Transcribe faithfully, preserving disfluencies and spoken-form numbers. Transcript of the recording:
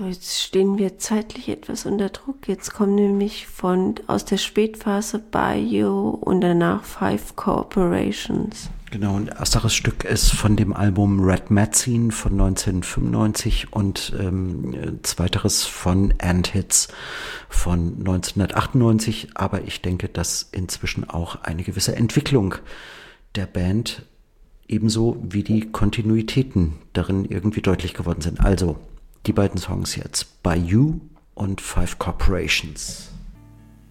So, jetzt stehen wir zeitlich etwas unter Druck. Jetzt kommen nämlich von aus der Spätphase Bayou und danach Five Corporations. Genau, und ersteres Stück ist von dem Album Red Magazine von neunzehnhundertfünfundneunzig und ähm, zweiteres von Ant-Hits von neunzehnhundertachtundneunzig. Aber ich denke, dass inzwischen auch eine gewisse Entwicklung der Band ebenso wie die Kontinuitäten darin irgendwie deutlich geworden sind. Also die beiden Songs jetzt, Bayou und Five Corporations.